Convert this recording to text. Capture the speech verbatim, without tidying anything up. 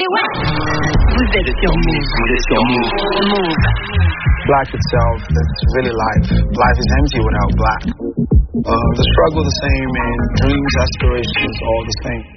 Vous êtes sur Move. Vous êtes sur Move. Move. Black itself, that's really life. Life is empty without black. Uh, the struggle the same and dreams, aspirations, all the same.